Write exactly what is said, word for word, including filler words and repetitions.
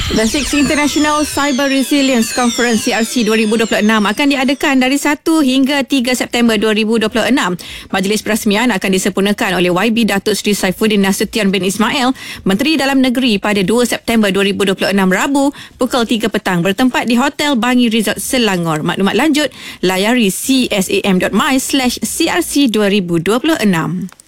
The Sixth International Cyber Resilience Conference C R C dua ribu dua puluh enam akan diadakan dari satu hingga tiga September dua ribu dua puluh enam. Majlis perasmian akan disempurnakan oleh Y B Datuk Seri Saifuddin Nasution bin Ismail, Menteri Dalam Negeri, pada dua September dua ribu dua puluh enam Rabu pukul tiga petang bertempat di Hotel Bangi Resort Selangor. Maklumat lanjut layari c s a m dot my slash c r c dua ribu dua puluh enam.